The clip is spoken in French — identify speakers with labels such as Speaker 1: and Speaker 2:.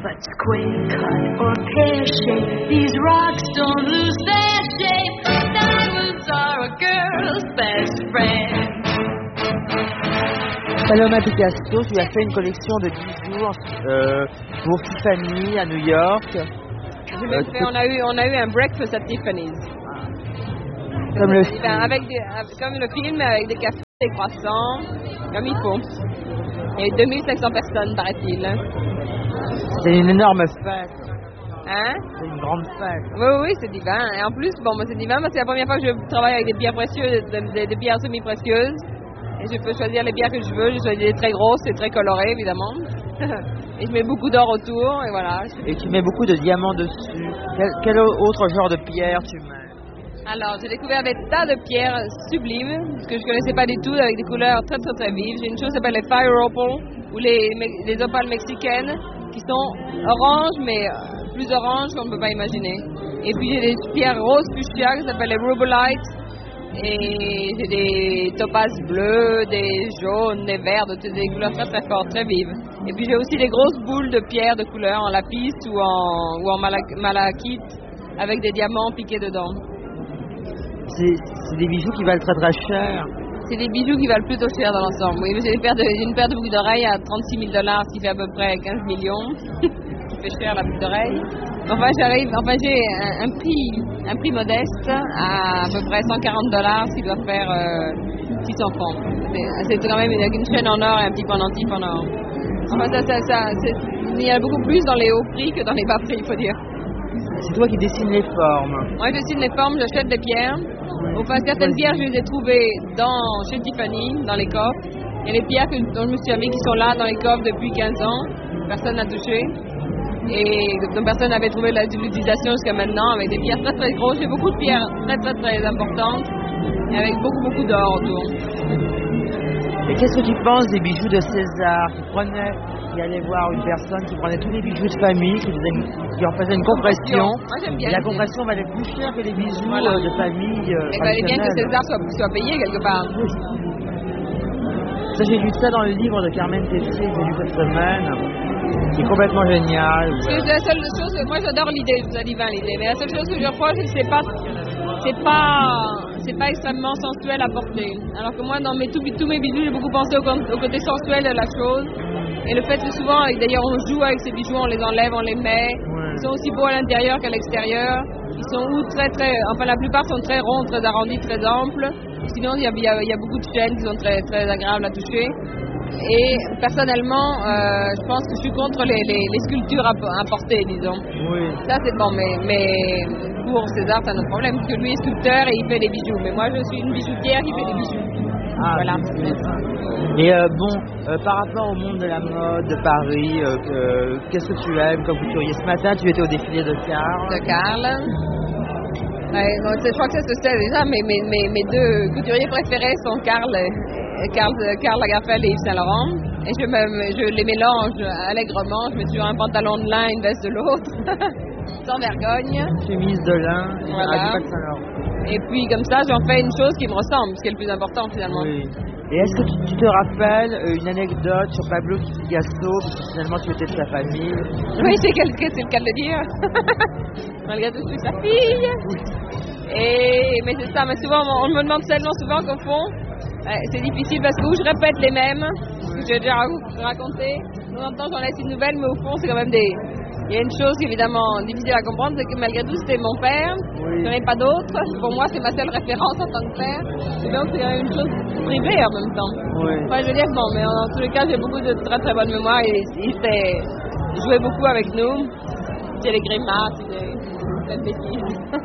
Speaker 1: but square cut or pear-shaped. These rocks don't lose their shape. Diamonds are a girl's best friend.
Speaker 2: Paloma Picasso, tu as fait une collection de bijoux pour Tiffany à New York.
Speaker 3: On a eu un breakfast à Tiffany's.
Speaker 2: Comme le
Speaker 3: comme le film, avec des cafés, des croissants, comme il faut. Il y a 2500 personnes, paraît-il.
Speaker 2: C'est une énorme fête.
Speaker 3: Hein?
Speaker 2: C'est une grande fête.
Speaker 3: Oui, c'est divin. Et en plus, c'est divin parce que c'est la première fois que je travaille avec des pierres précieuses, des pierres semi-précieuses. Et je peux choisir les pierres que je veux. Je choisis des très grosses et très colorées, évidemment. Et je mets beaucoup d'or autour, et voilà.
Speaker 2: Et tu mets beaucoup de diamants dessus. Quel autre genre de pierre tu mets?
Speaker 3: Alors, j'ai découvert des tas de pierres sublimes que je ne connaissais pas du tout, avec des couleurs très très très vives. J'ai une chose qui s'appelle les fire opal, ou les opales mexicaines, qui sont oranges, mais plus oranges qu'on ne peut pas imaginer. Et puis j'ai des pierres roses fuchsia qui s'appellent les rubellite, et j'ai des topazes bleus, des jaunes, des verts, des couleurs très très fortes, très vives. Et puis j'ai aussi des grosses boules de pierres de couleur en lapis ou en malachite, avec des diamants piqués dedans.
Speaker 2: C'est des bijoux qui valent très très cher.
Speaker 3: C'est des bijoux qui valent plutôt cher dans l'ensemble. Oui, j'ai une paire de boucles d'oreilles à $36 000, ce qui fait à peu près 15 millions. Qui fait cher la boucle d'oreille. Enfin, j'ai un prix modeste à peu près $140, ce qui doit faire 600 francs. C'est quand même une chaîne en or et un petit pendentif en or. Enfin, il y a beaucoup plus dans les hauts prix que dans les bas prix, il faut dire.
Speaker 2: C'est toi qui dessines les formes.
Speaker 3: Moi, je dessine les formes, j'achète des pierres. Enfin, certaines pierres, je les ai trouvées chez Tiffany, dans les coffres. Il y a les pierres dont je me suis amie qui sont là dans les coffres depuis 15 ans. Personne n'a touché. Et dont personne n'avait trouvé l'utilisation jusqu'à maintenant, avec des pierres très très grosses. J'ai beaucoup de pierres très très très importantes, et avec beaucoup d'or autour.
Speaker 2: Et qu'est-ce que tu penses des bijoux de César qui allait voir une personne qui prenait tous les bijoux de famille, qui en faisait une compression.
Speaker 3: Moi, j'aime bien.
Speaker 2: Et la compression valait plus cher que les bijoux de famille.
Speaker 3: Il valait bien que César soit payé quelque part.
Speaker 2: Ça, j'ai lu ça dans le livre de Carmen Tessier que j'ai lu cette semaine, qui est complètement génial.
Speaker 3: La seule chose, moi j'adore l'idée, je vous ai dit 20 l'idée, mais la seule chose que je reproche, c'est pas extrêmement sensuel à porter. Alors que moi, dans tous mes bijoux, j'ai beaucoup pensé au côté sensuel de la chose. Et le fait que souvent, d'ailleurs, on joue avec ces bijoux, on les enlève, on les met. Ils sont aussi beaux à l'intérieur qu'à l'extérieur. Ils sont la plupart sont très ronds, très arrondis, très amples. Sinon, il y a beaucoup de chaînes qui sont très, très agréables à toucher. Et personnellement, je pense que je suis contre les sculptures importées, disons.
Speaker 2: Oui.
Speaker 3: Ça, c'est bon, mais pour César, c'est un autre problème, parce que lui est sculpteur et il fait des bijoux. Mais moi, je suis une bijoutière qui fait des bijoux.
Speaker 2: Ah, voilà. Et par rapport au monde de la mode de Paris, qu'est-ce que tu aimes comme couturier? Ce matin, tu étais au défilé de Karl.
Speaker 3: De Karl. Je crois que ça se sait déjà, mes deux couturiers préférés sont Karl Lagerfeld et Yves Saint Laurent. Et je les mélange allègrement. Je mets toujours un pantalon de lin et une veste de l'autre. Sans vergogne.
Speaker 2: Chemise de lin.
Speaker 3: Voilà. Et puis comme ça, j'en fais une chose qui me ressemble, ce qui est le plus important finalement.
Speaker 2: Oui. Et est-ce que tu te rappelles une anecdote sur Pablo Picasso, parce que finalement tu étais de sa famille?
Speaker 3: Oui, c'est le cas de le dire. Malgré tout, je suis sa fille. Mais c'est ça, mais souvent, on me demande tellement souvent qu'au fond, c'est difficile parce que je répète les mêmes, que j'ai déjà raconté. De temps en temps, j'en laisse une nouvelle, mais au fond, c'est quand même Il y a une chose évidemment difficile à comprendre, c'est que malgré tout, c'était mon père. Je n'en ai pas d'autre. Pour moi, c'est ma seule référence en tant que père. Et donc, c'est une chose privée en même temps.
Speaker 2: Oui.
Speaker 3: Enfin, je veux dire, bon, mais en tous les cas, j'ai beaucoup de très très bonne mémoire. Il jouait beaucoup avec nous. Il faisait les grimaces, plein de bêtises.